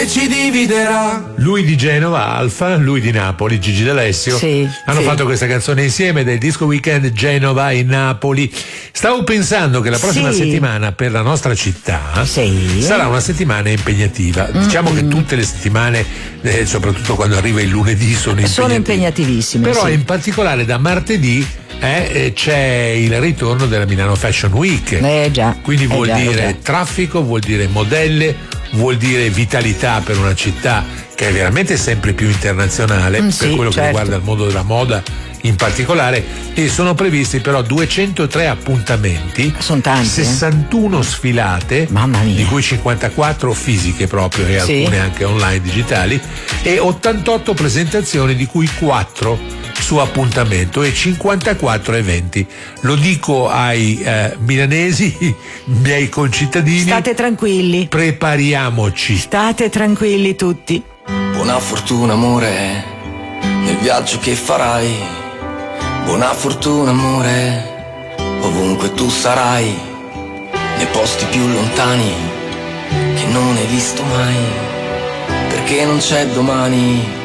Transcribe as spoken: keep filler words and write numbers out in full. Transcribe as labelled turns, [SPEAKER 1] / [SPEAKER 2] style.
[SPEAKER 1] ci dividerà.
[SPEAKER 2] Lui di Genova, Alfa, lui di Napoli, Gigi D'Alessio,
[SPEAKER 3] sì,
[SPEAKER 2] hanno
[SPEAKER 3] sì.
[SPEAKER 2] fatto questa canzone insieme del disco Weekend Genova e Napoli. Stavo pensando che la prossima
[SPEAKER 3] sì.
[SPEAKER 2] settimana per la nostra città
[SPEAKER 3] sì.
[SPEAKER 2] sarà una settimana impegnativa. Mm-hmm. Diciamo che tutte le settimane, eh, soprattutto quando arriva il lunedì, sono impegnative.
[SPEAKER 3] Sono impegnativissime.
[SPEAKER 2] Però
[SPEAKER 3] sì.
[SPEAKER 2] in particolare da martedì Eh, c'è il ritorno della Milano Fashion Week.
[SPEAKER 3] Eh già.
[SPEAKER 2] Quindi vuol
[SPEAKER 3] eh già,
[SPEAKER 2] dire
[SPEAKER 3] eh
[SPEAKER 2] traffico, vuol dire modelle, vuol dire vitalità per una città che è veramente sempre più internazionale
[SPEAKER 3] mm,
[SPEAKER 2] per
[SPEAKER 3] sì,
[SPEAKER 2] quello
[SPEAKER 3] certo.
[SPEAKER 2] che riguarda il mondo della moda in particolare, e sono previsti però duecentotré appuntamenti,
[SPEAKER 3] sono tanti,
[SPEAKER 2] sessantuno
[SPEAKER 3] eh?
[SPEAKER 2] sfilate,
[SPEAKER 3] mamma mia,
[SPEAKER 2] di cui cinquantaquattro fisiche proprio e
[SPEAKER 3] sì.
[SPEAKER 2] alcune anche online digitali, e ottantotto presentazioni di cui quattro su appuntamento e cinquantaquattro eventi. Lo dico ai eh, milanesi, miei concittadini,
[SPEAKER 3] state tranquilli,
[SPEAKER 2] prepariamoci,
[SPEAKER 3] state tranquilli tutti.
[SPEAKER 1] Buona fortuna amore nel viaggio che farai, buona fortuna amore ovunque tu sarai, nei posti più lontani che non hai visto mai, perché non c'è domani.